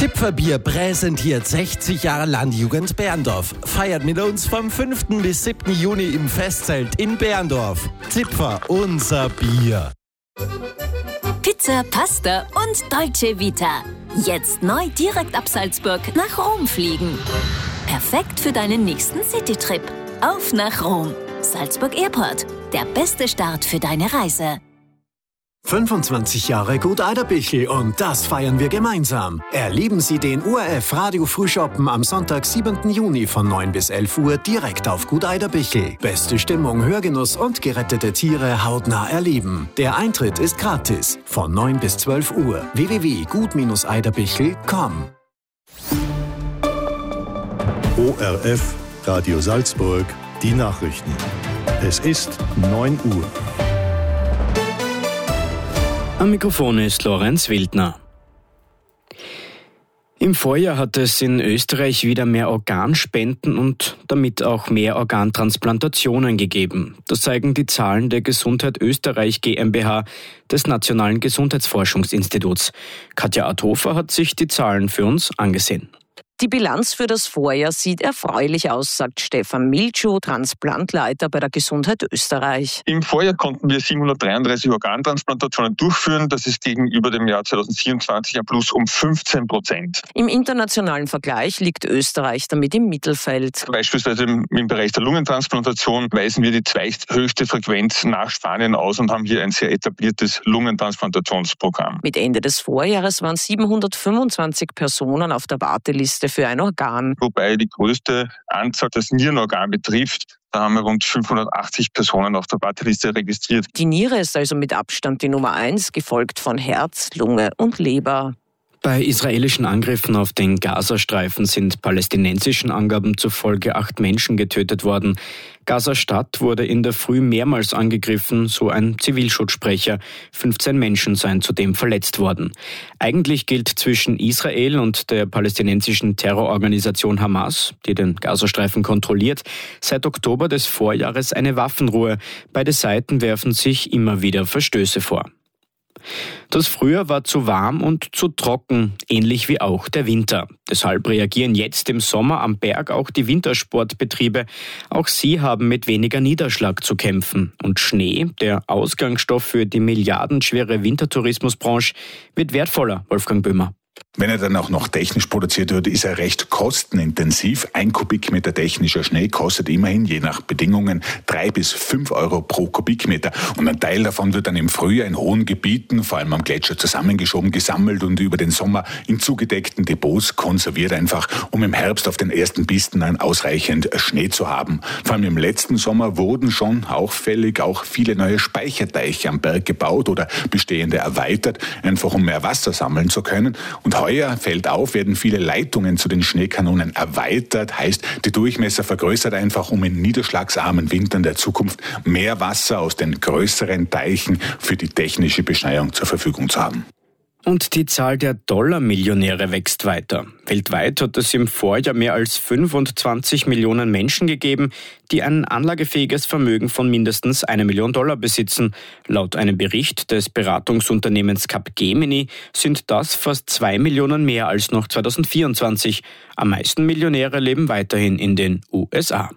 Zipferbier präsentiert 60 Jahre Landjugend Berndorf. Feiert mit uns vom 5. bis 7. Juni im Festzelt in Berndorf. Zipfer, unser Bier. Pizza, Pasta und Dolce Vita. Jetzt neu direkt ab Salzburg nach Rom fliegen. Perfekt für deinen nächsten Citytrip. Auf nach Rom. Salzburg Airport. Der beste Start für deine Reise. 25 Jahre Gut Eiderbichl und das feiern wir gemeinsam. Erleben Sie den ORF Radio Frühschoppen am Sonntag, 7. Juni von 9 bis 11 Uhr direkt auf Gut Eiderbichl. Beste Stimmung, Hörgenuss und gerettete Tiere hautnah erleben. Der Eintritt ist gratis von 9 bis 12 Uhr. www.gut-eiderbichl.com. ORF Radio Salzburg, die Nachrichten. Es ist 9 Uhr. Am Mikrofon ist Lorenz Wildner. Im Vorjahr hat es in Österreich wieder mehr Organspenden und damit auch mehr Organtransplantationen gegeben. Das zeigen die Zahlen der Gesundheit Österreich GmbH des Nationalen Gesundheitsforschungsinstituts. Katja Adhofer hat sich die Zahlen für uns angesehen. Die Bilanz für das Vorjahr sieht erfreulich aus, sagt Stefan Miltschuh, Transplantleiter bei der Gesundheit Österreich. Im Vorjahr konnten wir 733 Organtransplantationen durchführen. Das ist gegenüber dem Jahr 2024 ein Plus um 15%. Im internationalen Vergleich liegt Österreich damit im Mittelfeld. Beispielsweise im Bereich der Lungentransplantation weisen wir die zweithöchste Frequenz nach Spanien aus und haben hier ein sehr etabliertes Lungentransplantationsprogramm. Mit Ende des Vorjahres waren 725 Personen auf der Warteliste für ein Organ. Wobei die größte Anzahl das Nierenorgan betrifft. Da haben wir rund 580 Personen auf der Warteliste registriert. Die Niere ist also mit Abstand die Nummer 1, gefolgt von Herz, Lunge und Leber. Bei israelischen Angriffen auf den Gazastreifen sind palästinensischen Angaben zufolge 8 Menschen getötet worden. Gaza-Stadt wurde in der Früh mehrmals angegriffen, so ein Zivilschutzsprecher. 15 Menschen seien zudem verletzt worden. Eigentlich gilt zwischen Israel und der palästinensischen Terrororganisation Hamas, die den Gazastreifen kontrolliert, seit Oktober des Vorjahres eine Waffenruhe. Beide Seiten werfen sich immer wieder Verstöße vor. Das Frühjahr war zu warm und zu trocken, ähnlich wie auch der Winter. Deshalb reagieren jetzt im Sommer am Berg auch die Wintersportbetriebe. Auch sie haben mit weniger Niederschlag zu kämpfen. Und Schnee, der Ausgangsstoff für die milliardenschwere Wintertourismusbranche, wird wertvoller, Wolfgang Böhmer. Wenn er dann auch noch technisch produziert wird, ist er recht kostenintensiv. 1 Kubikmeter technischer Schnee kostet immerhin, je nach Bedingungen, 3 bis 5 Euro pro Kubikmeter. Und ein Teil davon wird dann im Frühjahr in hohen Gebieten, vor allem am Gletscher, zusammengeschoben, gesammelt und über den Sommer in zugedeckten Depots konserviert, einfach um im Herbst auf den ersten Pisten dann ausreichend Schnee zu haben. Vor allem im letzten Sommer wurden schon auffällig auch viele neue Speicherteiche am Berg gebaut oder bestehende erweitert, einfach um mehr Wasser sammeln zu können. Und heuer, fällt auf, werden viele Leitungen zu den Schneekanonen erweitert, heißt, die Durchmesser vergrößert einfach, um in niederschlagsarmen Wintern der Zukunft mehr Wasser aus den größeren Teichen für die technische Beschneiung zur Verfügung zu haben. Und die Zahl der Dollarmillionäre wächst weiter. Weltweit hat es im Vorjahr mehr als 25 Millionen Menschen gegeben, die ein anlagefähiges Vermögen von mindestens $1 Million besitzen. Laut einem Bericht des Beratungsunternehmens Capgemini sind das fast 2 Millionen mehr als noch 2024. Am meisten Millionäre leben weiterhin in den USA.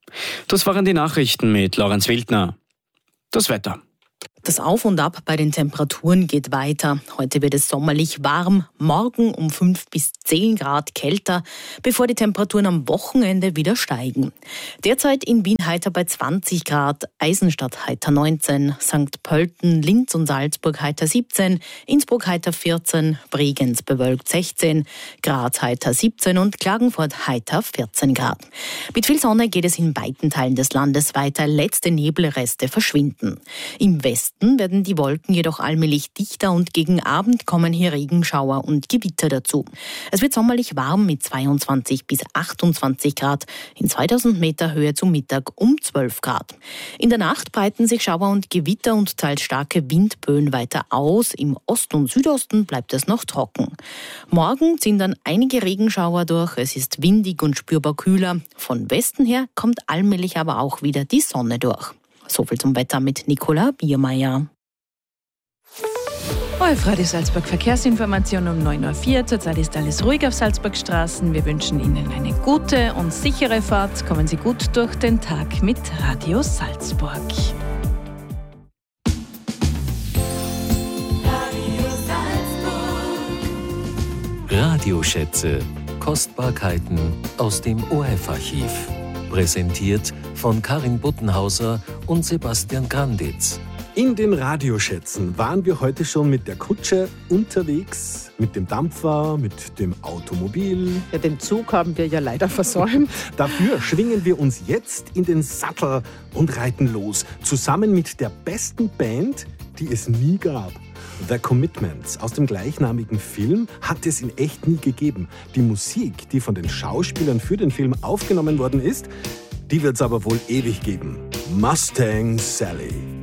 Das waren die Nachrichten mit Lorenz Wildner. Das Wetter. Das Auf und Ab bei den Temperaturen geht weiter. Heute wird es sommerlich warm, morgen um 5 bis 10 Grad kälter, bevor die Temperaturen am Wochenende wieder steigen. Derzeit in Wien heiter bei 20 Grad, Eisenstadt heiter 19, St. Pölten, Linz und Salzburg heiter 17, Innsbruck heiter 14, Bregenz bewölkt 16, Graz heiter 17 und Klagenfurt heiter 14 Grad. Mit viel Sonne geht es in weiten Teilen des Landes weiter, letzte Nebelreste verschwinden. Im Westen werden die Wolken jedoch allmählich dichter und gegen Abend kommen hier Regenschauer und Gewitter dazu. Es wird sommerlich warm mit 22 bis 28 Grad, in 2000 Meter Höhe zu Mittag um 12 Grad. In der Nacht breiten sich Schauer und Gewitter und teils starke Windböen weiter aus. Im Osten und Südosten bleibt es noch trocken. Morgen ziehen dann einige Regenschauer durch. Es ist windig und spürbar kühler. Von Westen her kommt allmählich aber auch wieder die Sonne durch. Soviel zum Wetter mit Nicola Biermeier. ORF Radio Salzburg Verkehrsinformation um 9.04 Uhr. Zurzeit ist alles ruhig auf Salzburgstraßen. Wir wünschen Ihnen eine gute und sichere Fahrt. Kommen Sie gut durch den Tag mit Radio Salzburg. Radioschätze. Kostbarkeiten aus dem ORF-Archiv. Präsentiert von Karin Buttenhauser und Sebastian Granditz. In den Radioschätzen waren wir heute schon mit der Kutsche unterwegs, mit dem Dampfer, mit dem Automobil. Ja, den Zug haben wir ja leider versäumt. Dafür schwingen wir uns jetzt in den Sattel und reiten los, zusammen mit der besten Band, die es nie gab. The Commitments aus dem gleichnamigen Film hat es in echt nie gegeben. Die Musik, die von den Schauspielern für den Film aufgenommen worden ist, die wird es aber wohl ewig geben. Mustang Sally.